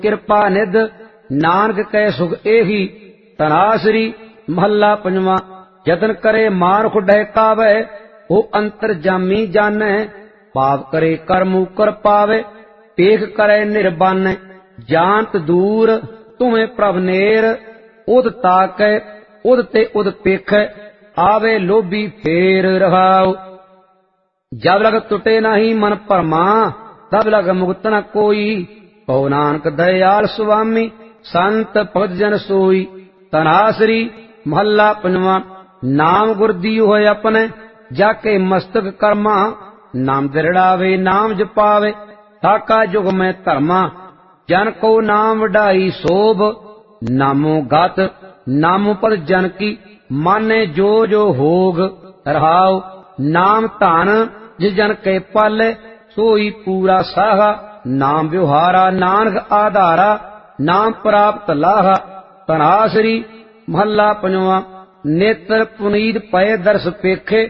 ਕਿਰਪਾ ਨਿਧ ਨਾਨਕ ਕੈ ਸੁਖ ਏਹੀ। ਤਨਾਸਰੀ ਮਹੱਲਾ ਪੰਜਵਾਂ। ਯਤਨ ਕਰੇ ਮਾਨੁਖ ਡਹਿਕਾਵੈ ਉਹ ਅੰਤਰ ਜਾਮੀ ਜਾਣੈ। ਪਾਪ ਕਰੇ ਕਰ ਮੂਕਰ ਪਾਵੇ ਪੇਖ ਕਰੇ ਨਿਰਬਾਨੈ। ਜਾਣਤ ਦੂਰ ਤੁਮੇ ਪ੍ਰਭ ਨੇਰ ਉਦ ਤਾਕੈ ਉਦ ਤੇ ਉਦ ਪੇਖੈ ਆਵੇ ਲੋਭੀ ਫੇਰ ਰਹਾਉ। ਜਬ ਲਗ ਟੁਟੇ ਨਹੀਂ ਮਨ ਭਰਮਾ ਤਬ ਲਗ ਮੁਕਤ ਨ ਕੋਈ। ਕਹੋ ਨਾਨਕ ਦਇਆਲ ਸੁਆਮੀ ਸੰਤ ਭਗਤ ਜਨ ਸੋਈ। ਤਨਾਸਰੀ ਮਹੱਲਾ ਪੰਜਵਾਂ। ਨਾਮ ਗੁਰ ਦੀਓ ਹੋਏ ਆਪਣੇ ਜਾ ਕੇ ਮਸਤਕ ਕਰਮਾ। ਨਾਮ ਦਿਰੜਾਵੇ ਨਾਮ ਜਪਾਵੇ ਠਾਕਾ ਜੁਗ ਮੈਂ ਧਰਮਾ। ਜਨ ਕੋ ਨਾਮ ਵਡਾਈ ਸੋਭ ਨਾਮੋ ਗਤ ਨਾਮੋ ਪਦ ਜਨ ਕੀ। ਮਾਨੇ ਜੋ ਜੋ ਹੋਗ ਰਹਾਉ। ਨਾਮ ਧਨ ਜਿਸ ਜਨ ਕੇ ਪਾਲੇ ਸੋਈ ਪੂਰਾ ਸਾਹਾ। ਨਾਮ ਵਿਵਹਾਰਾ ਨਾਨਕ ਆਧਾਰਾ ਨਾਮ ਪ੍ਰਾਪਤ ਲਾਹਾ। ਤਨਾਸਰੀ ਮਹੱਲਾ ਪੰਜਵਾਂ। ਨੇਤਰ ਪੁਨੀਤ ਪਏ ਦਰਸ ਪੇਖੇ